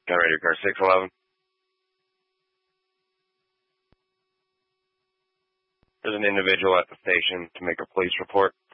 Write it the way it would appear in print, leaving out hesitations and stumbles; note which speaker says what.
Speaker 1: Got radio car 611. There's an individual at the station to make a police report.